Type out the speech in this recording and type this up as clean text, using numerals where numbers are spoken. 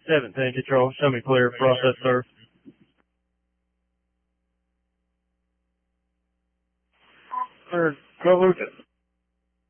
17 Control, show me clear, process serve. Clear, go Lucas.